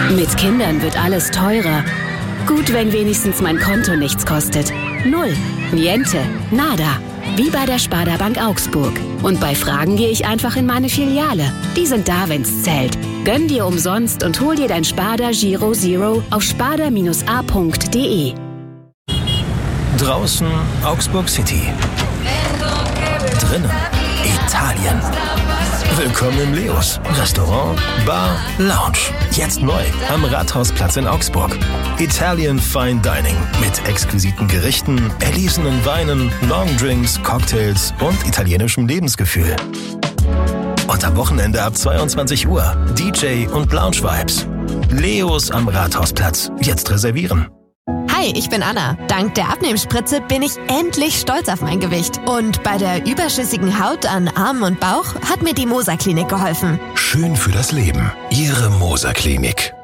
Mit Kindern wird alles teurer. Gut, wenn wenigstens mein Konto nichts kostet. Null. Niente. Nada. Wie bei der Sparda Bank Augsburg. Und bei Fragen gehe ich einfach in meine Filiale. Die sind da, wenn's zählt. Gönn dir umsonst und hol dir dein Sparda Giro Zero auf sparda-a.de. Draußen Augsburg City. Drinnen Italien. Willkommen im Leos. Restaurant, Bar, Lounge. Jetzt neu am Rathausplatz in Augsburg. Italian Fine Dining mit exquisiten Gerichten, erlesenen Weinen, Longdrinks, Cocktails und italienischem Lebensgefühl. Und am Wochenende ab 22 Uhr DJ und Lounge Vibes. Leos am Rathausplatz. Jetzt reservieren. Hi, ich bin Anna. Dank der Abnehmspritze bin ich endlich stolz auf mein Gewicht. Und bei der überschüssigen Haut an Armen und Bauch hat mir die Moser Klinik geholfen. Schön für das Leben. Ihre Moser Klinik.